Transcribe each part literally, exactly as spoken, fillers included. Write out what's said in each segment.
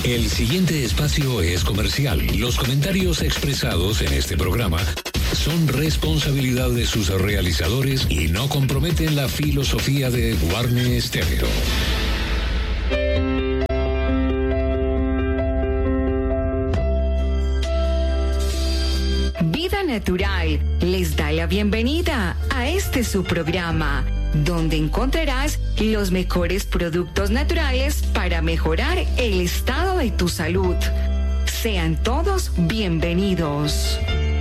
El siguiente espacio es comercial. Los comentarios expresados en este programa son responsabilidad de sus realizadores y no comprometen la filosofía de Warner Stereo. Vida Natural les da la bienvenida a este su programa, donde encontrarás los mejores productos naturales para mejorar el estado de tu salud. Sean todos bienvenidos.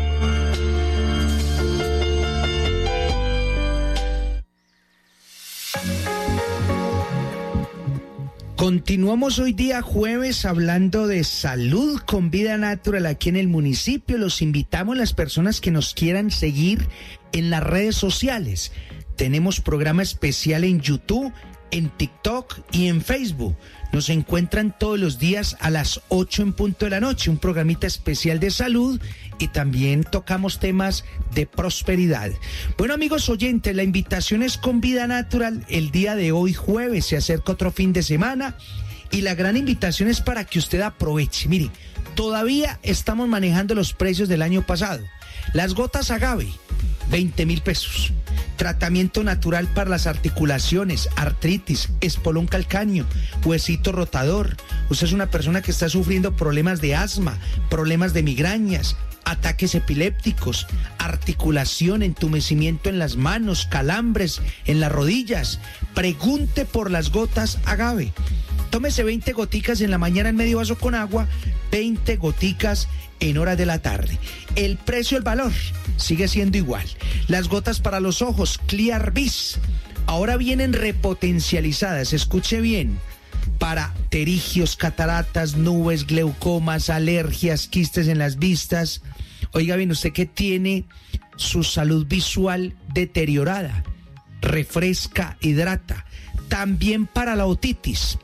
Continuamos hoy día jueves hablando de salud con Vida Natural aquí en el municipio. Los invitamos a las personas que nos quieran seguir en las redes sociales. Tenemos programa especial en YouTube, en TikTok y en Facebook. Nos encuentran todos los días a las ocho en punto de la noche, un programita especial de salud y también tocamos temas de prosperidad. Bueno, amigos oyentes, la invitación es con Vida Natural. El día de hoy, jueves, se acerca otro fin de semana y la gran invitación es para que usted aproveche. Mire, todavía estamos manejando los precios del año pasado. Las gotas agave, veinte mil pesos. Tratamiento natural para las articulaciones, artritis, espolón calcáneo, huesito rotador. Usted es una persona que está sufriendo problemas de asma, problemas de migrañas, ataques epilépticos, articulación, entumecimiento en las manos, calambres en las rodillas. Pregunte por las gotas agave. Tómese veinte goticas en la mañana en medio vaso con agua, veinte goticas en horas de la tarde. El precio, el valor, sigue siendo igual. Las gotas para los ojos, Clear Vis, ahora vienen repotencializadas, escuche bien, para pterigios, cataratas, nubes, glaucomas, alergias, quistes en las vistas. Oiga bien, usted que tiene su salud visual deteriorada, refresca, hidrata. También para la otitis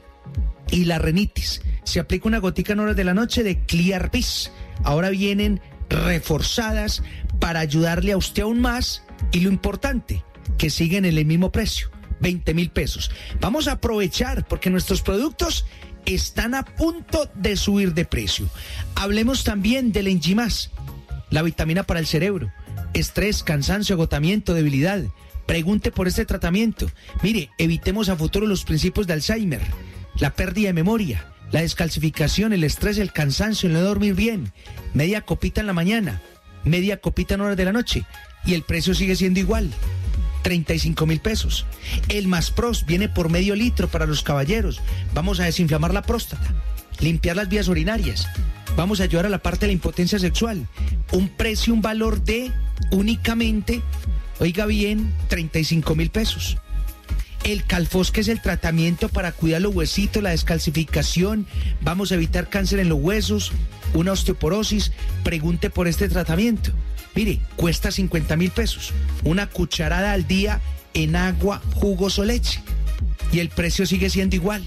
y la rinitis. Se aplica una gotica en horas de la noche de Clear Vis. Ahora vienen reforzadas para ayudarle a usted aún más y lo importante, que siguen en el mismo precio, veinte mil pesos. Vamos a aprovechar porque nuestros productos están a punto de subir de precio. Hablemos también del Enjimás, la vitamina para el cerebro, estrés, cansancio, agotamiento, debilidad. Pregunte por este tratamiento. Mire, evitemos a futuro los principios de Alzheimer, la pérdida de memoria, la descalcificación, el estrés, el cansancio, el no dormir bien. Media copita en la mañana, media copita en horas de la noche. Y el precio sigue siendo igual, treinta y cinco mil pesos. El Más Pros viene por medio litro para los caballeros. Vamos a desinflamar la próstata, limpiar las vías urinarias. Vamos a ayudar a la parte de la impotencia sexual. Un precio, un valor de únicamente, oiga bien, treinta y cinco mil pesos. El Calfos, que es el tratamiento para cuidar los huesitos, la descalcificación. Vamos a evitar cáncer en los huesos, una osteoporosis. Pregunte por este tratamiento. Mire, cuesta cincuenta mil pesos. Una cucharada al día en agua, jugos o leche. Y el precio sigue siendo igual.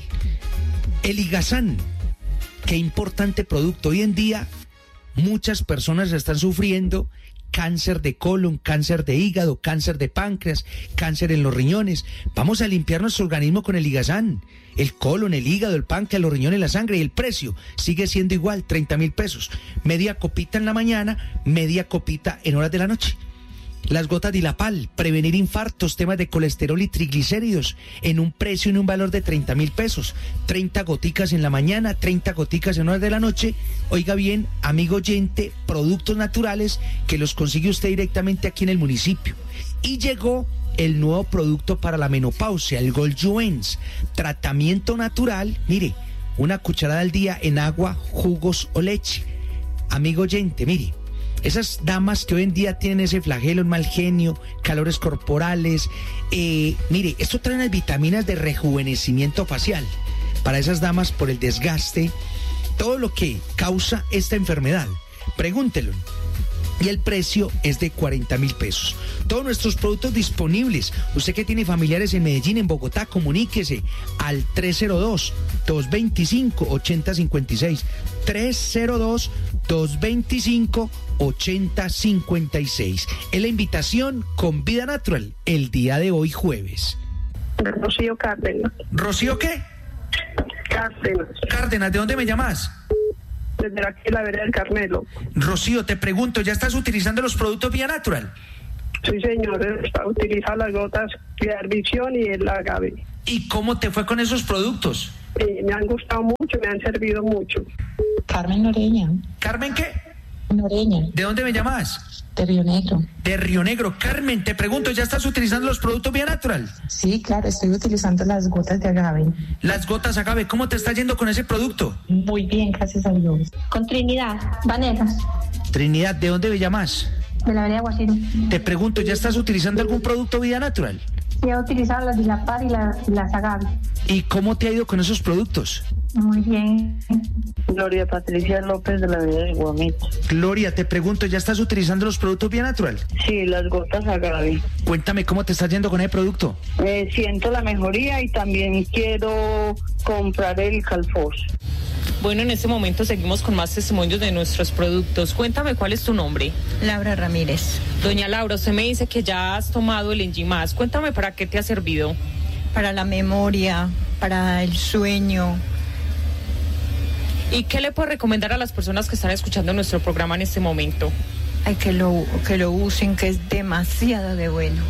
El Igazán, qué importante producto. Hoy en día muchas personas están sufriendo cáncer de colon, cáncer de hígado, cáncer de páncreas, cáncer en los riñones. Vamos a limpiar nuestro organismo con el Igazán. El colon, el hígado, el páncreas, los riñones, la sangre. Y el precio sigue siendo igual, treinta mil pesos. Media copita en la mañana, media copita en horas de la noche. Las gotas de Dilapal, prevenir infartos, temas de colesterol y triglicéridos, en un precio y en un valor de treinta mil pesos. treinta goticas en la mañana, treinta goticas en horas de la noche. Oiga bien, amigo oyente, productos naturales que los consigue usted directamente aquí en el municipio. Y llegó el nuevo producto para la menopausia, el Goldjuens, tratamiento natural. Mire, una cucharada al día en agua, jugos o leche. Amigo oyente, mire, esas damas que hoy en día tienen ese flagelo, el mal genio, calores corporales, eh, mire, esto trae unas vitaminas de rejuvenecimiento facial para esas damas por el desgaste, todo lo que causa esta enfermedad. Pregúntelo. Y el precio es de cuarenta mil pesos. Todos nuestros productos disponibles. Usted que tiene familiares en Medellín, en Bogotá, comuníquese al tres cero dos, dos dos cinco, ocho cero cinco seis. tres cero dos, dos dos cinco, ocho cero cinco seis. Es la invitación con Vida Natural el día de hoy jueves. Rocío Cárdenas. ¿Rocío qué? Cárdenas. Cárdenas, ¿de dónde me llamas? Desde aquí, la vereda del Carmelo. Rocío, te pregunto, ¿ya estás utilizando los productos Vía Natural? Sí, señor, está utilizando las gotas Clear Vision y el agave. ¿Y cómo te fue con esos productos? Eh, me han gustado mucho, me han servido mucho. Carmen Noreña. ¿Carmen qué? Noreña. ¿De dónde me llamas? De Río Negro. De Río Negro. Carmen, te pregunto, ¿ya estás utilizando los productos Vía Natural? Sí, claro, estoy utilizando las gotas de agave. Las gotas agave, ¿cómo te está yendo con ese producto? Muy bien, gracias a Dios. Con Trinidad, Vanegas. Trinidad, ¿de dónde me llamas? De la vereda Guasiri. Te pregunto, ¿ya estás utilizando algún producto Vía Natural? Sí, he utilizado las Dilapar y la, las agave. ¿Y cómo te ha ido con esos productos? Muy bien. Gloria Patricia López de la vereda de Guamito. Gloria, te pregunto, ¿ya estás utilizando los productos Vía Natural? Sí, las gotas agave. Cuéntame cómo te está yendo con ese producto. Eh, siento la mejoría y también quiero comprar el Calfos. Bueno, en este momento seguimos con más testimonios de nuestros productos. Cuéntame, ¿cuál es tu nombre? Laura Ramírez. Doña Laura, usted me dice que ya has tomado el Engimás. Cuéntame, ¿para qué te ha servido? Para la memoria, para el sueño. ¿Y qué le puedo recomendar a las personas que están escuchando nuestro programa en este momento? Ay, que lo, que lo usen, que es demasiado de bueno.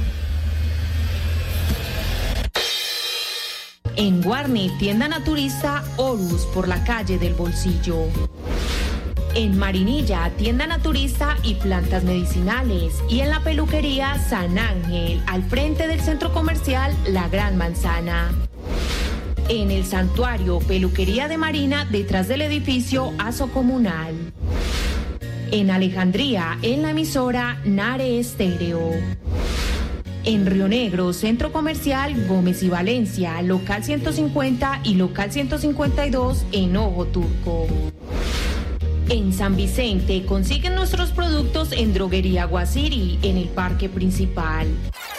En Guarne, tienda naturista Horus por la calle del Bolsillo. En Marinilla, tienda naturista y plantas medicinales. Y en la peluquería San Ángel, al frente del centro comercial La Gran Manzana. En el santuario Peluquería de Marina, detrás del edificio Aso Comunal. En Alejandría, en la emisora Nare Estéreo. En Río Negro, Centro Comercial Gómez y Valencia, local ciento cincuenta y local ciento cincuenta y dos en Ojo Turco. En San Vicente, consiguen nuestros productos en Droguería Guasiri, en el Parque Principal.